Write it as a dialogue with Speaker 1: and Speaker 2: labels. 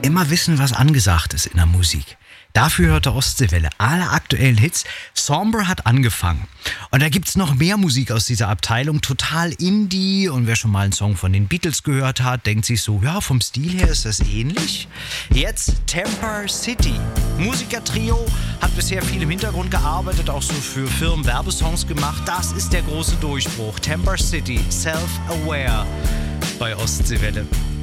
Speaker 1: immer wissen, was angesagt ist in der Musik. Dafür hört der Ostseewelle alle aktuellen Hits. Somber hat angefangen. Und da gibt's noch mehr Musik aus dieser Abteilung. Total Indie. Und wer schon mal einen Song von den Beatles gehört hat, denkt sich so, ja, vom Stil her ist das ähnlich. Jetzt Temper City. Musikertrio, hat bisher viel im Hintergrund gearbeitet, auch so für Firmen Werbesongs gemacht. Das ist der große Durchbruch. Temper City, Self-Aware bei Ostseewelle.